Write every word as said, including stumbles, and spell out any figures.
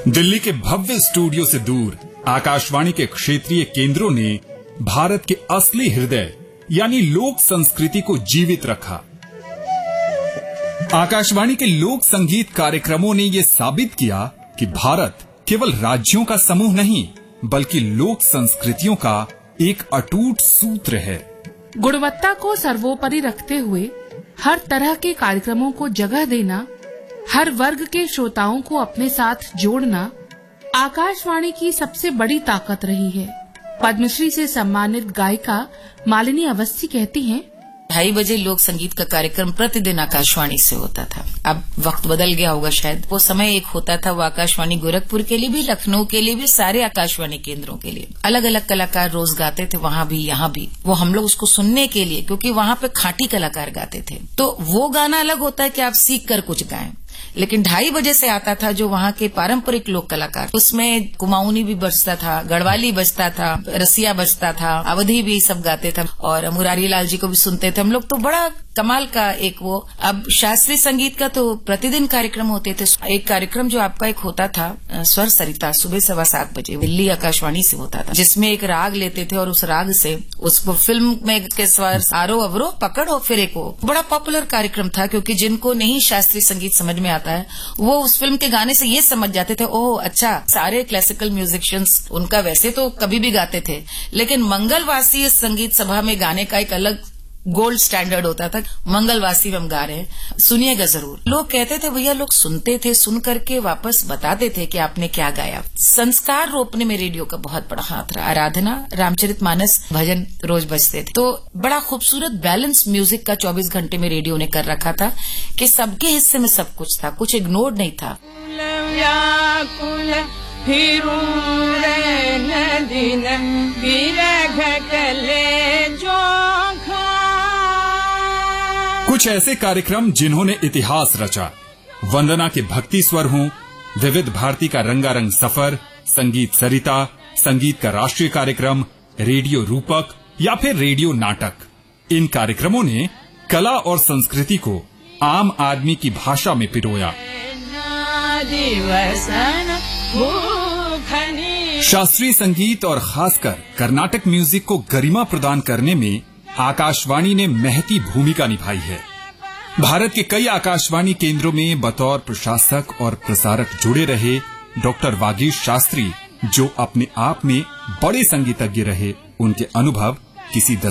दिल्ली के भव्य स्टूडियो से दूर आकाशवाणी के क्षेत्रीय केंद्रों ने भारत के असली हृदय यानी लोक संस्कृति को जीवित रखा। आकाशवाणी के लोक संगीत कार्यक्रमों ने ये साबित किया कि भारत केवल राज्यों का समूह नहीं बल्कि लोक संस्कृतियों का एक अटूट सूत्र है। गुणवत्ता को सर्वोपरि रखते हुए हर तरह के कार्यक्रमों को जगह देना, हर वर्ग के श्रोताओं को अपने साथ जोड़ना आकाशवाणी की सबसे बड़ी ताकत रही है। पद्मश्री से सम्मानित गायिका मालिनी अवस्थी कहती हैं, ढाई बजे लोक संगीत का कार्यक्रम प्रतिदिन आकाशवाणी से होता था। अब वक्त बदल गया होगा शायद। वो समय एक होता था, वो आकाशवाणी गोरखपुर के लिए भी, लखनऊ के लिए भी, सारे आकाशवाणी केंद्रों के लिए अलग अलग कलाकार रोज गाते थे, वहां भी यहाँ भी। वो हम लोग उसको सुनने के लिए, क्योंकि वहां पे खाटी कलाकार गाते थे, तो वो गाना अलग होता है कि आप सीख कर कुछ गाएं। लेकिन ढाई बजे से आता था जो वहाँ के पारंपरिक लोक कलाकार, उसमें कुमाऊनी भी बजता था, गढ़वाली बजता था, रसिया बजता था, अवधी भी सब गाते थे और मुरारी लाल जी को भी सुनते थे हम लोग। तो बड़ा कमाल का एक वो। अब शास्त्रीय संगीत का तो प्रतिदिन कार्यक्रम होते थे। एक कार्यक्रम जो आपका एक होता था स्वर सरिता, सुबह सवा सात बजे दिल्ली आकाशवाणी से होता था, जिसमें एक राग लेते थे और उस राग से उसको फिल्म में के स्वर आरोह अवरोह पकड़ो फिर एक वो बड़ा पॉपुलर कार्यक्रम था। क्योंकि जिनको नहीं शास्त्रीय संगीत समझ में आता है वो उस फिल्म के गाने से ये समझ जाते थे, ओह अच्छा, सारे क्लासिकल म्यूजिशियंस उनका वैसे तो कभी भी गाते थे, लेकिन मंगलवासी संगीत सभा में गाने का एक अलग गोल्ड स्टैंडर्ड होता था। मंगलवासी में हम गा रहे हैं, सुनिएगा जरूर। लोग कहते थे, भैया लोग सुनते थे, सुन करके वापस बताते थे कि आपने क्या गाया। संस्कार रोपने में रेडियो का बहुत बड़ा हाथ रहा। आराधना, रामचरितमानस भजन रोज बजते थे, तो बड़ा खूबसूरत बैलेंस म्यूजिक का चौबीस घंटे में रेडियो ने कर रखा था कि सबके हिस्से में सब कुछ था, कुछ इग्नोर नहीं था। कुछ ऐसे कार्यक्रम जिन्होंने इतिहास रचा, वंदना के भक्ति स्वर हों, विविध भारती का रंगारंग सफर, संगीत सरिता, संगीत का राष्ट्रीय कार्यक्रम, रेडियो रूपक या फिर रेडियो नाटक। इन कार्यक्रमों ने कला और संस्कृति को आम आदमी की भाषा में पिरोया। शास्त्रीय संगीत और खासकर कर्नाटक म्यूजिक को गरिमा प्रदान करने में आकाशवाणी ने महती भूमिका निभाई है। भारत के कई आकाशवाणी केंद्रों में बतौर प्रशासक और प्रसारक जुड़े रहे डॉक्टर वागीश शास्त्री, जो अपने आप में बड़े संगीतज्ञ रहे, उनके अनुभव किसी